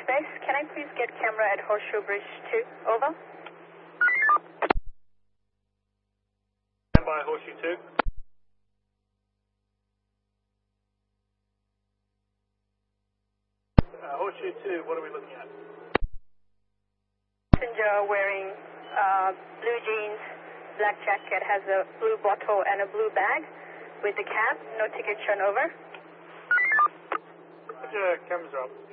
Base. Can I please get camera at Horseshoe Bridge 2? Over. Stand by Horseshoe 2. Horseshoe 2, what are we looking at? Passenger wearing blue jeans, black jacket, has a blue bottle and a blue bag with the cap. No ticket shown over. Roger, cameras are up.